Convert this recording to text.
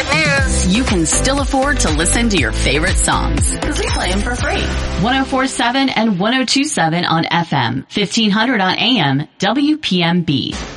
good news. You can still afford to listen to your favorite songs because we play them for free. 104.7 and 102.7 on FM, 1500 on AM, WPMB.